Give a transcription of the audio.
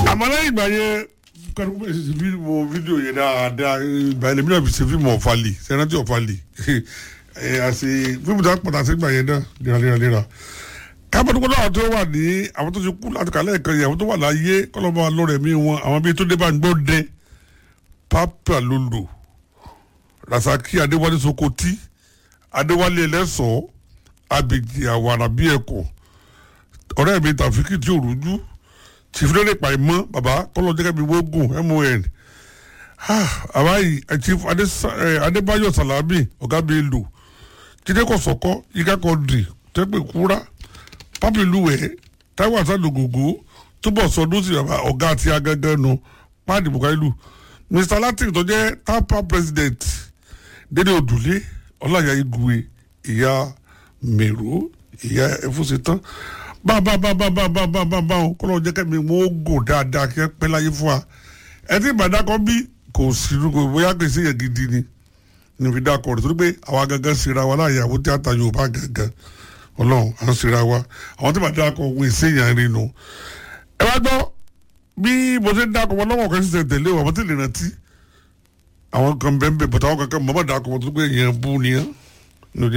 àmọ́ lẹ́yìn ìgbà yẹn kẹ́rù pé ṣe fídíò yẹn dáadáa ìgbà yẹn lèmi náà fi ṣe fíìmù ọ̀fàlì sẹ́rántì ọ̀fàlì àti fíìmù tó pọ̀ tàṣí ìgbà yẹn náà léraléra kábọ̀dúkọ́ náà tó wà ní àwọn tó ti kú láti kàlẹ́ ẹ̀kan yẹn àwọn tó wà láyé kọ́lọ́mọ alọ́rẹ̀ mi wọn àwọn bíi tó dé bá ń gbọ́ dẹ Papa Lolo Rasaki Adéwálé Sokoti Adéwálé Ẹlẹ́sọ̀ọ́ Abèjì Àwàrà bí ẹ̀kọ́ ọ̀rẹ́ mi Tàfíkì tí ò rújú tìfúnlẹ̀ lè pa ìmọ̀ bàbá kọ́lọ́ jẹ́kẹ́ mi wógùn MON àbáyé Chief Adébáyọ̀ Sàlámì ọ̀gá mi lò Jídé Kòsọ́kọ́ Yíká Kọ́ndì tẹ́pẹ̀ kúrá Pápẹ́lúwẹ̀ Táíwò Àsálògògó túbọ̀ sọdún sí ọ̀gá àti agẹ́gẹ́ nu Páàdì Bùkáìlù Mr Latin tó jẹ́ tampa president Dédé Odùlé Ọláyà Igwe ìyá Mèrò ìyá Ẹfúnṣetán báwọn kọ́lọ́ jẹ́ kẹ́mi wọ́n gò dáadáa kí ẹ pẹ́ láyé fún wa ẹtí ìbàdàkọ́ bí kò sínú kò bóyá kò sí yẹn gidi ni ní fi dákọ̀ rẹ̀ torí pé àwa gangan síra wa láàyè àwọn tíátà Yorùbá gangan Ọlọ́run à ń síra wa àwọn tí ìbàdàkọ̀ wọ́n èsè yẹn rí nu. ẹ wá gbọ́ bí mo ṣe ń dákọ̀ wọn lọ́wọ́ kan ṣiṣẹ́ tẹ̀lé o àwọn tí lè rántí àwọn kan bẹ́ẹ̀ bẹ́ẹ̀ bọ̀tà àwọn kankan mọ́ bá dákọ̀ wọn tó pé èèyàn bú ni